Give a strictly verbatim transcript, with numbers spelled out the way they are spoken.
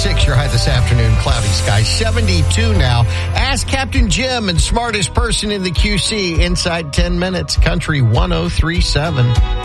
sixty-six, your high this afternoon, cloudy skies. seventy-two now. Ask Captain Jim and smartest person in the Q C inside ten minutes. Country one oh three point seven.